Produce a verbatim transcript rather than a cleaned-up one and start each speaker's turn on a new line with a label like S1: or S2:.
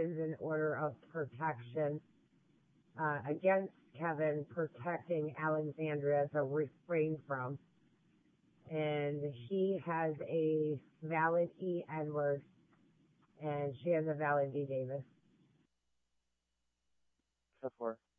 S1: is an order of protection uh, against Kevin, protecting Alexandria to refrain from. And he has a valid E. Edward, and she has a valid D. Davis.
S2: So four.